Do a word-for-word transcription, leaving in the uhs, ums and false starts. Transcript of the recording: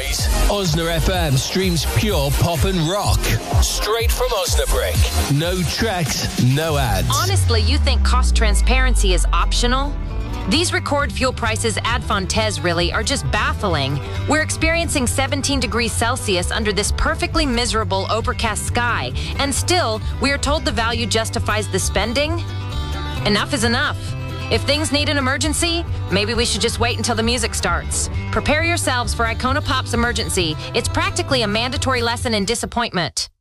Weekdays, Osna F M streams pure pop and rock. Straight from Osnabrück. No tracks, no ads. Honestly, you think cost transparency is optional? These record fuel prices ad fontes really are just baffling. We're experiencing seventeen degrees Celsius under this perfectly miserable overcast sky, and still, we are told the value justifies the spending? Enough is enough. If things need an emergency, maybe we should just wait until the music starts. Prepare yourselves for Icona Pop's emergency. It's practically a mandatory lesson in disappointment.